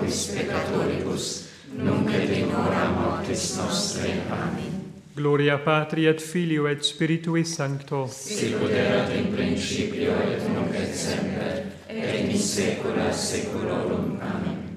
nobis peccatoribus, nunc et in hora mortis nostrae. Amen. Gloria Patri et Filio et Spiritui Sancto. Sicut erat in principio et nunc et semper, et in saecula saeculorum. Amen.